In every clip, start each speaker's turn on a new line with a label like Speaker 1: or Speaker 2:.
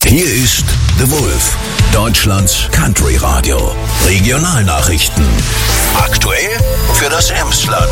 Speaker 1: Hier ist The Wolf, Deutschlands Country Radio. Regionalnachrichten. Aktuell für das Emsland.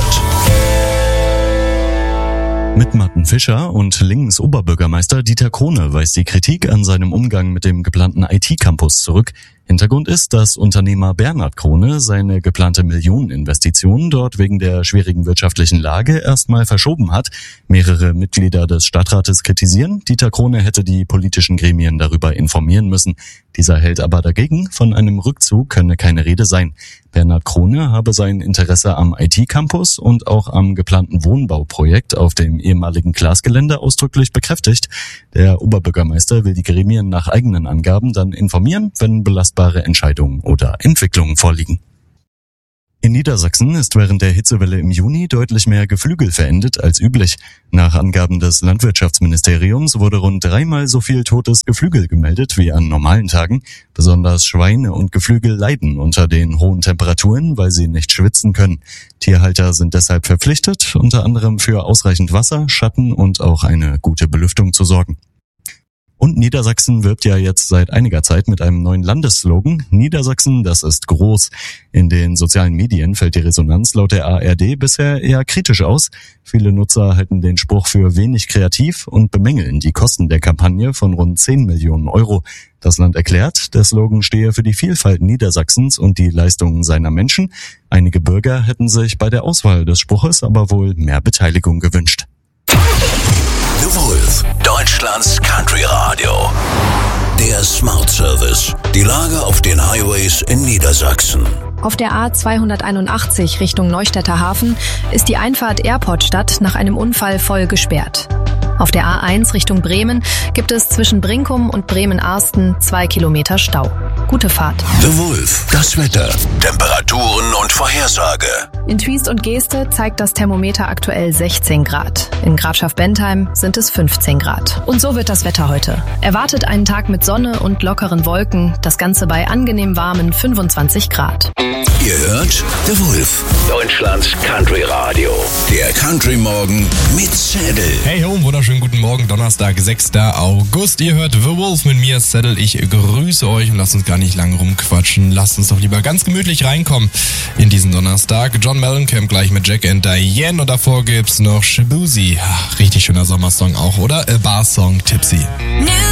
Speaker 2: Mit Martin Fischer und Lingens Oberbürgermeister Dieter Krone weist die Kritik an seinem Umgang mit dem geplanten IT-Campus zurück. Hintergrund ist, dass Unternehmer Bernhard Krone seine geplante Millioneninvestition dort wegen der schwierigen wirtschaftlichen Lage erstmal verschoben hat. Mehrere Mitglieder des Stadtrates kritisieren, Dieter Krone hätte die politischen Gremien darüber informieren müssen. Dieser hält aber dagegen, von einem Rückzug könne keine Rede sein. Bernhard Krone habe sein Interesse am IT-Campus und auch am geplanten Wohnbauprojekt auf dem ehemaligen Glasgelände ausdrücklich bekräftigt. Der Oberbürgermeister will die Gremien nach eigenen Angaben dann informieren, wenn belastbare Entscheidungen oder Entwicklungen vorliegen. In Niedersachsen ist während der Hitzewelle im Juni deutlich mehr Geflügel verendet als üblich. Nach Angaben des Landwirtschaftsministeriums wurde rund 3-mal so viel totes Geflügel gemeldet wie an normalen Tagen. Besonders Schweine und Geflügel leiden unter den hohen Temperaturen, weil sie nicht schwitzen können. Tierhalter sind deshalb verpflichtet, unter anderem für ausreichend Wasser, Schatten und auch eine gute Belüftung zu sorgen. Und Niedersachsen wirbt ja jetzt seit einiger Zeit mit einem neuen Landesslogan. Niedersachsen, das ist groß. In den sozialen Medien fällt die Resonanz laut der ARD bisher eher kritisch aus. Viele Nutzer halten den Spruch für wenig kreativ und bemängeln die Kosten der Kampagne von rund 10 Millionen Euro. Das Land erklärt, der Slogan stehe für die Vielfalt Niedersachsens und die Leistungen seiner Menschen. Einige Bürger hätten sich bei der Auswahl des Spruches aber wohl mehr Beteiligung gewünscht.
Speaker 1: The Wolf, Deutschlands Country Radio. Der Smart Service. Die Lage auf den Highways in Niedersachsen.
Speaker 3: Auf der A281 Richtung Neustädter Hafen ist die Einfahrt Airportstadt nach einem Unfall voll gesperrt. Auf der A1 Richtung Bremen gibt es zwischen Brinkum und Bremen-Arsten 2 Kilometer Stau. Gute Fahrt.
Speaker 1: The Wolf, das Wetter, Temperaturen und Vorhersage.
Speaker 3: In Twiest und Geeste zeigt das Thermometer aktuell 16 Grad. In Grafschaft Bentheim sind es 15 Grad. Und so wird das Wetter heute. Erwartet einen Tag mit Sonne und lockeren Wolken. Das Ganze bei angenehm warmen 25 Grad.
Speaker 1: Ihr hört The Wolf, Deutschlands Country Radio. Der Country Morgen mit Saddle.
Speaker 4: Hey ho, wunderschönen guten Morgen, Donnerstag, 6. August. Ihr hört The Wolf mit mir, Saddle. Ich grüße euch und lasst uns gar nicht lange rumquatschen. Lasst uns doch lieber ganz gemütlich reinkommen in diesen Donnerstag. John Mellencamp gleich mit Jack and Diane und davor gibt's noch Shabuzi. Richtig schöner Sommersong auch, oder? Barsong Tipsy.